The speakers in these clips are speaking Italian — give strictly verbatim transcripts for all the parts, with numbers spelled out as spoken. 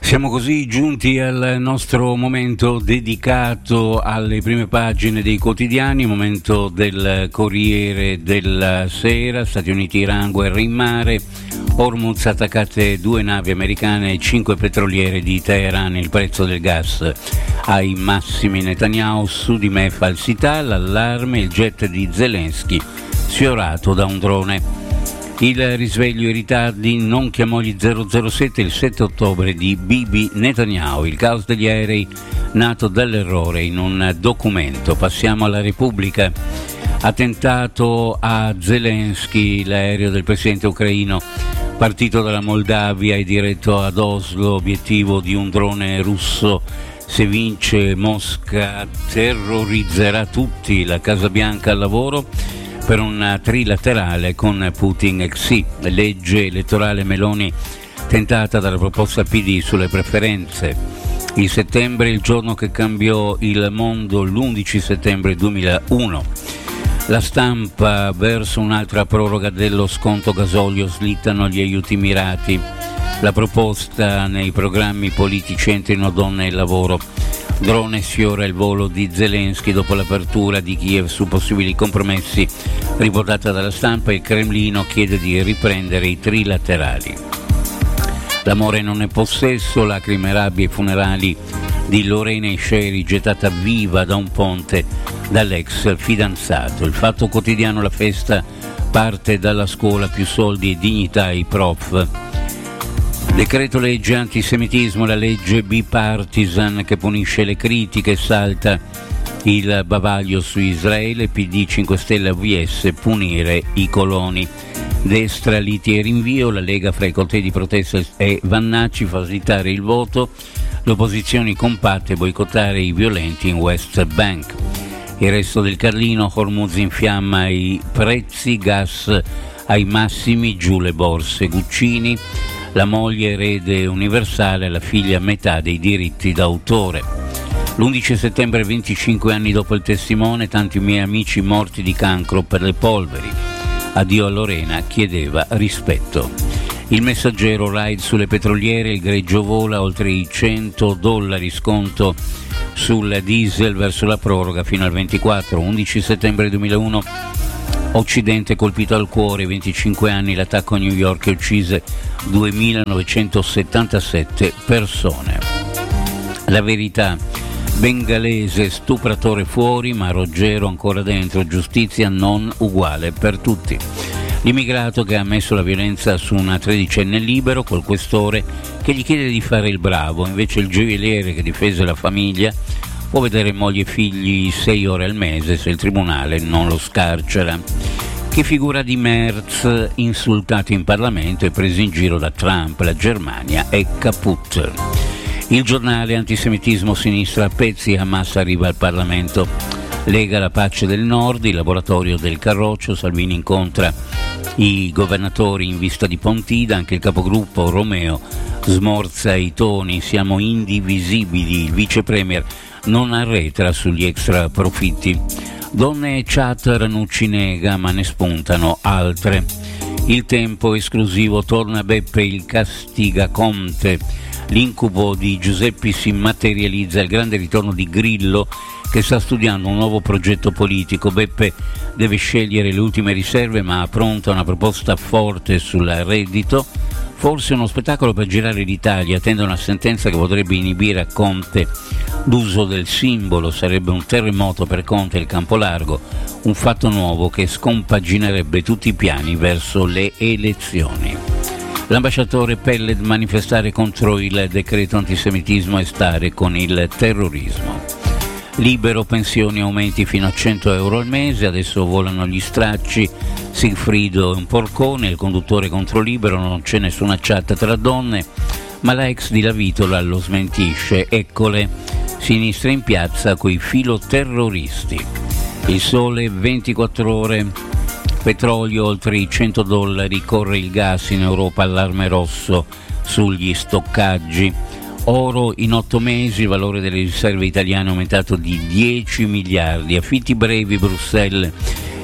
Siamo così giunti al nostro momento dedicato alle prime pagine dei quotidiani, momento del Corriere della Sera. Stati Uniti, Iran, guerra in mare, Hormuz, attaccate due navi americane e cinque petroliere di Teheran, il prezzo del gas ai massimi. Netanyahu, su di me falsità, l'allarme, il jet di Zelensky sfiorato da un drone. Il risveglio, i ritardi, non chiamò gli zero zero sette il sette ottobre di Bibi Netanyahu, il caos degli aerei nato dall'errore in un documento. Passiamo alla Repubblica. Attentato a Zelensky, l'aereo del presidente ucraino partito dalla Moldavia e diretto ad Oslo, obiettivo di un drone russo. Se vince Mosca terrorizzerà tutti, la Casa Bianca al lavoro per un trilaterale con Putin e Xi. Legge elettorale Meloni tentata dalla proposta P D sulle preferenze. Il settembre, il giorno che cambiò il mondo, l'undici settembre duemilauno. La Stampa, verso un'altra proroga dello sconto gasolio, slittano gli aiuti mirati. La proposta, nei programmi politici entrino donne e lavoro. Drone sfiora il volo di Zelensky dopo l'apertura di Kiev su possibili compromessi. Riportata dalla Stampa, il Cremlino chiede di riprendere i trilaterali. L'amore non è possesso, lacrime, rabbie, funerali di Lorena Isheri, gettata viva da un ponte dall'ex fidanzato. Il Fatto Quotidiano, la festa parte dalla scuola, più soldi e dignità ai prof. Decreto legge antisemitismo, la legge bipartisan che punisce le critiche, salta il bavaglio su Israele, P D, cinque Stelle, A V S, punire i coloni. Destra, liti e rinvio, la Lega fra i cortei di protesta e Vannacci fa slittare il voto, le opposizioni compatte boicottare i violenti in West Bank. Il resto del Carlino, Hormuz infiamma i prezzi, gas ai massimi, giù le borse. Guccini, la moglie erede universale, la figlia metà dei diritti d'autore. L'undici settembre, venticinque anni dopo il testimone, tanti miei amici morti di cancro per le polveri. Addio a Lorena, chiedeva rispetto. Il Messaggero, raid sulle petroliere, il greggio vola, oltre i cento dollari sconto sul diesel verso la proroga fino al ventiquattro. undici settembre duemilauno, Occidente colpito al cuore, venticinque anni, l'attacco a New York che uccise duemilanovecentosettantasette persone. La Verità, bengalese, stupratore fuori ma Roggero ancora dentro, giustizia non uguale per tutti. L'immigrato che ha ammesso la violenza su una tredicenne libero, col questore che gli chiede di fare il bravo, invece il gioielliere che difese la famiglia può vedere moglie e figli sei ore al mese se il tribunale non lo scarcera. Che figura di Merz, insultato in Parlamento e preso in giro da Trump, la Germania è caput. Il Giornale, antisemitismo, sinistra a pezzi, Hamas arriva al Parlamento. Lega, la pace del Nord, il laboratorio del Carroccio, Salvini incontra i governatori in vista di Pontida, anche il capogruppo Romeo smorza i toni, siamo indivisibili, il vice premier non arretra sugli extra profitti. Donne e chat, Ranucci nega ma ne spuntano altre. Il Tempo, esclusivo, torna Beppe il castigaconte, l'incubo di Giuseppi si materializza, il grande ritorno di Grillo che sta studiando un nuovo progetto politico. Beppe deve scegliere le ultime riserve ma ha pronta una proposta forte sul reddito. Forse uno spettacolo per girare l'Italia, attende una sentenza che potrebbe inibire a Conte l'uso del simbolo, sarebbe un terremoto per Conte il Campolargo, un fatto nuovo che scompaginerebbe tutti i piani verso le elezioni. L'ambasciatore Pellet, manifestare contro il decreto antisemitismo e stare con il terrorismo. Libero, pensioni aumenti fino a cento euro al mese, adesso volano gli stracci, Sigfrido è un porcone, il conduttore contro Libero, non c'è nessuna chat tra donne, ma la ex di Lavitola lo smentisce, eccole, sinistra in piazza coi filoterroristi. Il Sole, ventiquattro ore, petrolio oltre i cento dollari, corre il gas in Europa, allarme rosso sugli stoccaggi. Oro, in otto mesi il valore delle riserve italiane è aumentato di dieci miliardi, affitti brevi, Bruxelles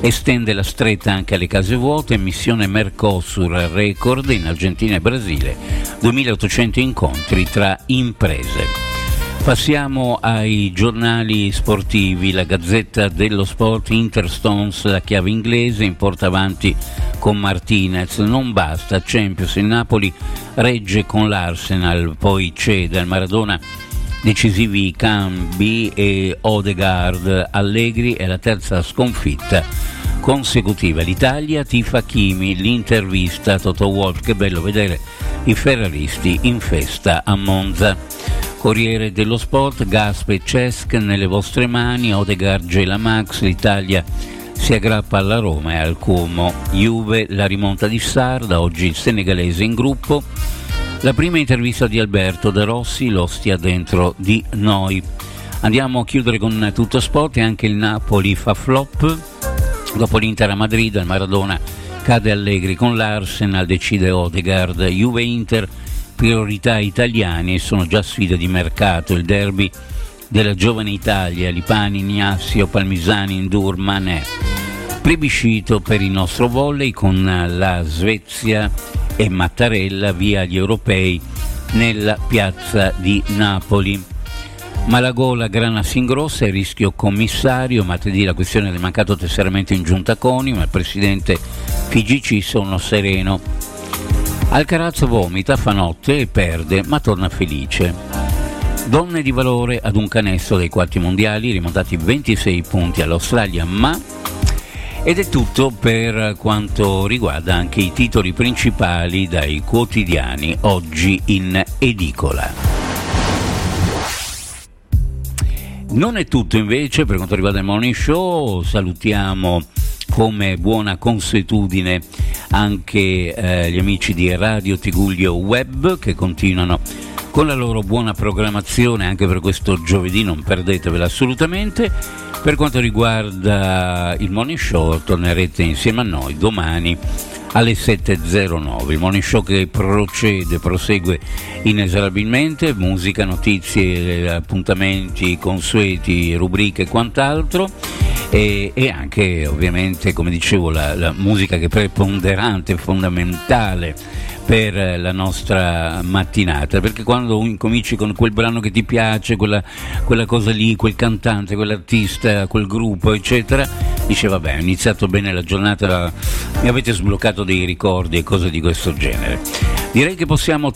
estende la stretta anche alle case vuote, missione Mercosur record in Argentina e Brasile, duemilaottocento incontri tra imprese. Passiamo ai giornali sportivi. La Gazzetta dello Sport, Interstones, la chiave inglese, in porta avanti con Martinez, non basta, Champions, il Napoli regge con l'Arsenal, poi cede al Maradona, decisivi cambi e Odegaard, Allegri è la terza sconfitta consecutiva. L'Italia tifa Chimi, l'intervista Toto Wolff, che bello vedere i ferraristi in festa a Monza. Corriere dello Sport, Gasp e Cesc nelle vostre mani, Odegaard gela Max, l'Italia si aggrappa alla Roma e al Como. Juve, la rimonta di Sarda, oggi il senegalese in gruppo. La prima intervista di Alberto De Rossi, l'ostia dentro di noi. Andiamo a chiudere con Tutto Sport e anche il Napoli fa flop. Dopo l'Inter a Madrid, al Maradona cade Allegri con l'Arsenal, decide Odegaard. Juve-Inter, priorità italiane, sono già sfide di mercato, il derby della giovane Italia, Lipani, Ignacio, Palmisani, Indur, Mané. Plebiscito per il nostro volley con la Svezia e Mattarella via gli europei nella piazza di Napoli. Malagola, grana si ingrossa, il rischio commissario, martedì la questione del mancato tesseramento in giunta CONI, ma il presidente F I G C sono sereno. Alcaraz vomita, fa notte e perde, ma torna felice. Donne di valore ad un canestro dei quarti mondiali, rimontati ventisei punti all'Australia, ma... Ed è tutto per quanto riguarda anche i titoli principali dai quotidiani oggi in edicola. Non è tutto invece per quanto riguarda il Morning Show, salutiamo come buona consuetudine anche eh, gli amici di Radio Tigullio Web che continuano con la loro buona programmazione anche per questo giovedì, non perdetevela assolutamente. Per quanto riguarda il Morning Show tornerete insieme a noi domani alle sette e zero nove, il Morning Show che procede, prosegue inesorabilmente, musica, notizie, appuntamenti consueti, rubriche e quant'altro. E, e anche ovviamente, come dicevo, la, la musica che è preponderante, fondamentale per la nostra mattinata, perché quando incominci con quel brano che ti piace, quella, quella cosa lì, quel cantante, quell'artista, quel gruppo eccetera, dice vabbè, ho iniziato bene la giornata, mi avete sbloccato dei ricordi e cose di questo genere. Direi che possiamo